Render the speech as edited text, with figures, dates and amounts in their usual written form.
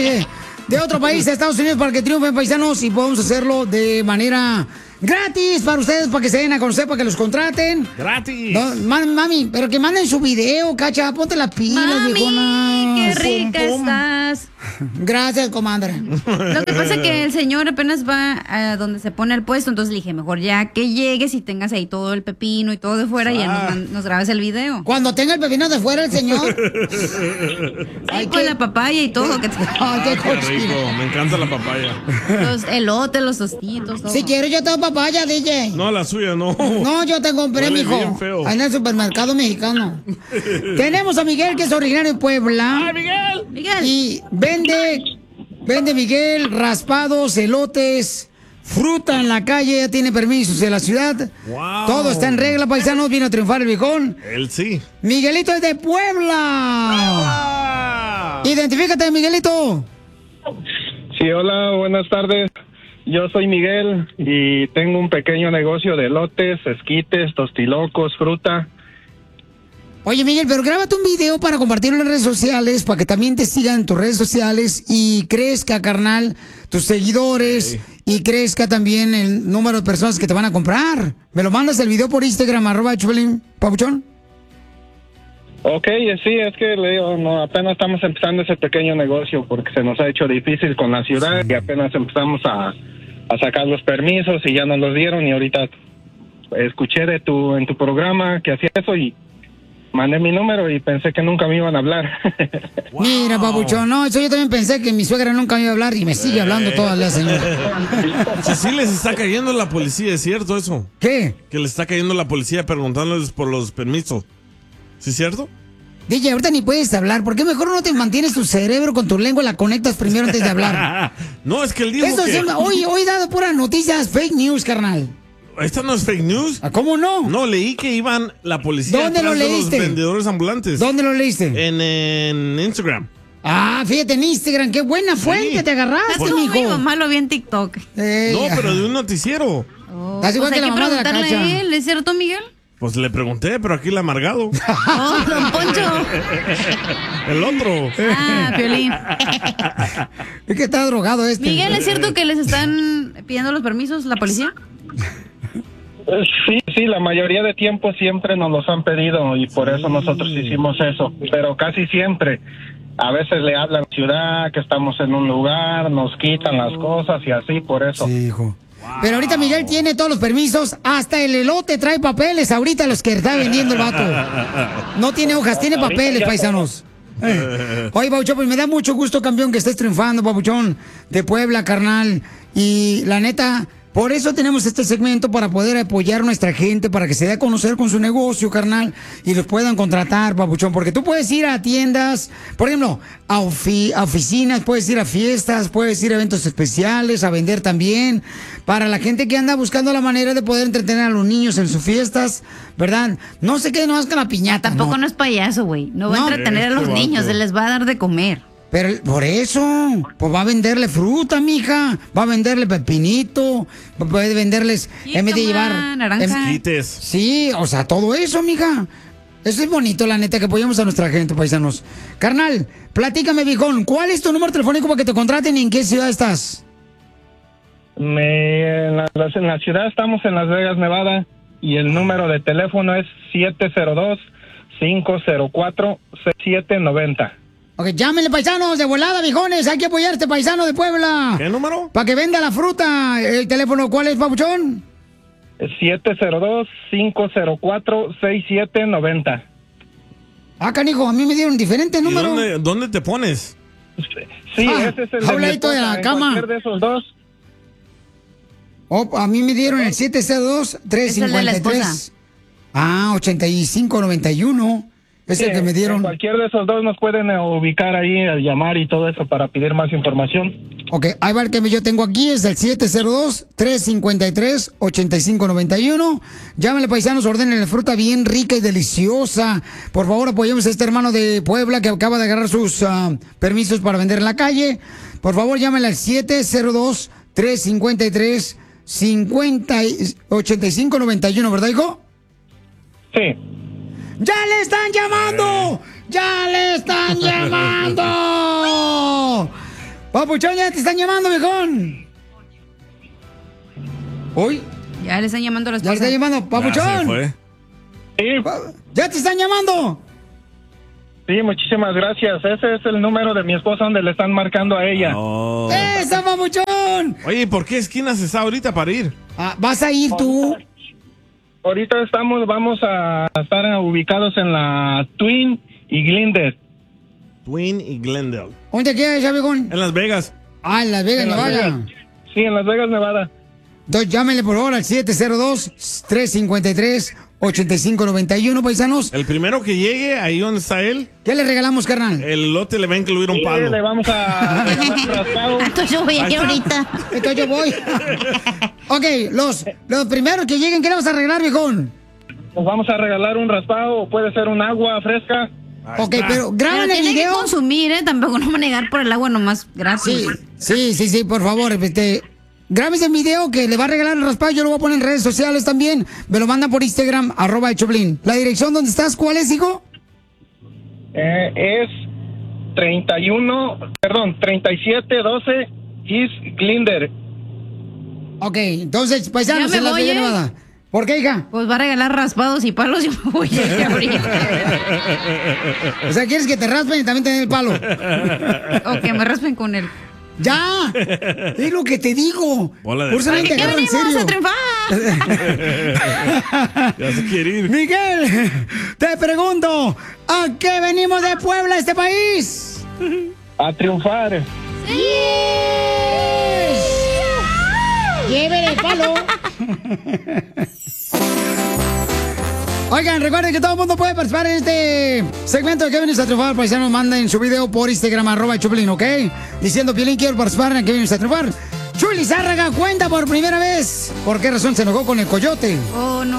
de otro país a Estados Unidos para que triunfen, paisanos, y podemos hacerlo de manera gratis para ustedes, para que se den a conocer, para que los contraten. ¡Gratis! No, mami, pero que manden su video, cacha, ponte las pilas, viejona. ¡Qué rica estás! Gracias, comadre. Lo que pasa es que el señor apenas va a donde se pone el puesto, entonces le dije, mejor ya que llegues y tengas ahí todo el pepino y todo de fuera y ya nos grabes el video. Cuando tenga el pepino de fuera el señor. Ay, con la papaya y todo. Ay, qué rico, me encanta la papaya. Los elotes, los tostitos, todo. Si quieres yo tengo papaya, DJ. No, la suya no. No, yo te compré, Huele mijo. bien feo. En el supermercado mexicano. Tenemos a Miguel, que es originario de Puebla. ¡Ay, Miguel! Miguel. Y vende Miguel raspados, elotes, fruta en la calle, ya tiene permisos en la ciudad. Wow. Todo está en regla, paisanos, vino a triunfar el viejón. Él sí. Miguelito es de Puebla. Identifícate, Miguelito. Sí, hola, buenas tardes. Yo soy Miguel y tengo un pequeño negocio de elotes, esquites, tostilocos, fruta. Oye, Miguel, pero grábate un video para compartirlo en redes sociales, para que también te sigan en tus redes sociales y crezca, carnal, tus seguidores y crezca también el número de personas que te van a comprar. ¿Me lo mandas el video por Instagram, @Chupelín, Papuchón? Ok, sí, es que le digo, no, apenas estamos empezando ese pequeño negocio porque se nos ha hecho difícil con la ciudad y apenas empezamos a sacar los permisos y ya nos los dieron y ahorita escuché en tu programa que hacía eso y mandé mi número y pensé que nunca me iban a hablar. Wow. Mira, Papuchón, no, eso yo también pensé que mi suegra nunca me iba a hablar y me sigue hablando toda la señora. Sí, les está cayendo la policía, ¿es cierto eso? ¿Qué? Que le está cayendo la policía preguntándoles por los permisos. ¿Sí es cierto? DJ, ahorita ni puedes hablar. ¿Por qué mejor no te mantienes tu cerebro con tu lengua, la conectas primero antes de hablar? No, es que él dijo Esto que... siempre, hoy he dado puras noticias, fake news, carnal. ¿Esta no es fake news? ¿Cómo no? No, leí que iban la policía ¿Dónde lo atrás de leíste? los vendedores ambulantes. ¿Dónde lo leíste? En Instagram. Ah, fíjate, en Instagram, qué buena fuente te agarraste, Es como mi mijo. mamá lo vi en TikTok. No, pero de un noticiero. Estás igual Pues que hay la que mamá de la preguntarle Cacha. a él, ¿es cierto, Miguel? Pues le pregunté, pero aquí el amargado. Oh, don Poncho. El otro. Ah, Piolín. Es que está drogado este. Miguel, ¿es cierto que les están pidiendo los permisos la policía? Sí, la mayoría de tiempo siempre nos los han pedido y por eso nosotros hicimos eso, pero casi siempre. A veces le hablan a la ciudad que estamos en un lugar, nos quitan las cosas y así, por eso. Sí, hijo. Pero ahorita Miguel tiene todos los permisos, hasta el elote trae papeles ahorita los que está vendiendo el vato. No tiene hojas, tiene papeles, paisanos. Oye, Papuchón, pues me da mucho gusto, campeón, que estés triunfando, Papuchón, de Puebla, carnal. Y la neta, por eso tenemos este segmento, para poder apoyar a nuestra gente, para que se dé a conocer con su negocio, carnal, y los puedan contratar, Papuchón. Porque tú puedes ir a tiendas, por ejemplo, a oficinas, puedes ir a fiestas, puedes ir a eventos especiales, a vender también. Para la gente que anda buscando la manera de poder entretener a los niños en sus fiestas, ¿verdad? No se quede nomás con la piñata. Tampoco no es payaso, güey. No va a entretener a los niños, se les va a dar de comer. Pero por eso, pues va a venderle fruta, mija, va a venderle pepinito, puede venderles, en vez de llevar naranja. Sí, o sea, todo eso, mija. Eso es bonito, la neta, que apoyamos a nuestra gente, paisanos. Carnal, platícame, viejón, ¿cuál es tu número telefónico para que te contraten y en qué ciudad estás? En la ciudad estamos en Las Vegas, Nevada, y el número de teléfono es 702-504-6790. Ok, llámenle, paisanos, de volada, viejones. Hay que apoyar a este paisano de Puebla. ¿Qué número? Para que venda la fruta. ¿El teléfono cuál es, Papuchón? 702-504-6790. Ah, canijo, a mí me dieron diferente número. ¿Dónde te pones? Sí, ese es el habladito de la cama. Cualquier de esos dos. Oh, a mí me dieron el 702-353. Ah, 8591. Es el que me dieron. Cualquier de esos dos nos pueden ubicar ahí, llamar y todo eso para pedir más información. Ok, ahí va el que yo tengo aquí, es el 702-353-8591. Llámenle, paisanos, ordenen fruta bien rica y deliciosa. Por favor, apoyemos a este hermano de Puebla que acaba de agarrar sus permisos para vender en la calle. Por favor, llámenle al 702-353-8591, ¿verdad, hijo? Sí. ¡Ya le están llamando! ¡Ya le están llamando! Papuchón, ya te están llamando, viejón. ¿Hoy? Ya le están llamando a la Ya le esposa. están llamando, Papuchón. Sí, Ya te están llamando. sí, muchísimas gracias. Ese es el número de mi esposa donde le están marcando a ella. Oh. ¡Esa, Papuchón! Oye, ¿por qué esquinas está ahorita para ir? ¿Vas a ir tú? Ahorita vamos a estar ubicados en la Twin y Glendale. Twin y Glendale. ¿Dónde queda esa, viejón? En Las Vegas. En Las Vegas, En Las Nevada. Vegas. Sí, en Las Vegas, Nevada. Entonces llámenle por favor al 702-353-8591, paisanos. El primero que llegue, ahí donde está él, ¿Qué le regalamos, carnal? el lote le va a incluir un Sí, palo. le vamos a regalar un raspado. Entonces yo voy aquí Ahí está. ahorita. Entonces yo voy. Ok, los primeros que lleguen, ¿qué le vamos a regalar, viejón? Nos vamos a regalar un raspado o puede ser un agua fresca. Ahí Ok, está. pero Pero graban el tiene que video. consumir, Tampoco no me negar por el agua nomás gratis. Sí, por favor, grábese el video que le va a regalar el raspado, yo lo voy a poner en redes sociales también. Me lo mandan por Instagram, @el Choplin. ¿La dirección donde estás, cuál es, hijo? Es 3712 East Glendale. Ok, entonces, paisanos, Ya me en la voy, Villa ¿eh? Nevada. ¿Por qué, hija? Pues va a regalar raspados y palos y me voy a ir ahorita. O sea, ¿quieres que te raspen y también te den el palo? O que me raspen con él. ¡Ya! Es lo que te digo. Bola de Por eso nadie te ¡Ya agarra en venimos serio. a triunfar! Ya se quiere ir. Miguel, te pregunto, ¿a qué venimos de Puebla, a este país? A triunfar. ¡Llévele el palo! Oigan, recuerden que todo el mundo puede participar en este segmento de Que Vienes a Triunfar. Paisanos, manden su video por Instagram, @el Choplin, ¿ok? Diciendo, Piolín, quiero participar en Que Vienes a Triunfar. Chuy Lizárraga cuenta por primera vez por qué razón se enojó con el coyote. Oh, no.